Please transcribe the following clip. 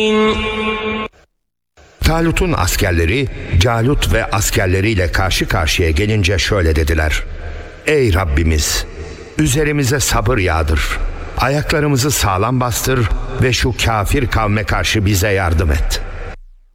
Talut'un askerleri Calut ve askerleriyle karşı karşıya gelince şöyle dediler: Ey Rabbimiz! Üzerimize sabır yağdır. Ayaklarımızı sağlam bastır ve şu kafir kavme karşı bize yardım et.